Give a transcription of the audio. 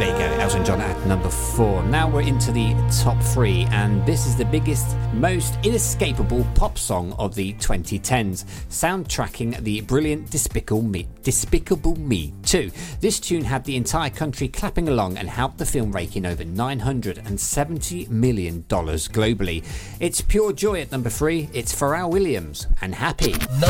Elton John at number 4. Now we're into the top 3, and this is the biggest, most inescapable pop song of the 2010s, soundtracking the brilliant Despicable Me 2. This tune had the entire country clapping along and helped the film rake in over $970 million globally. It's pure joy at number 3. It's Pharrell Williams and Happy.